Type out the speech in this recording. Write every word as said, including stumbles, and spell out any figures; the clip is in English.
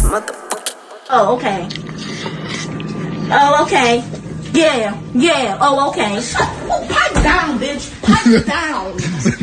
motherfucker. Oh, okay. Oh, okay. Yeah, yeah. Oh, okay. Oh, pipe down, bitch. Pipe down.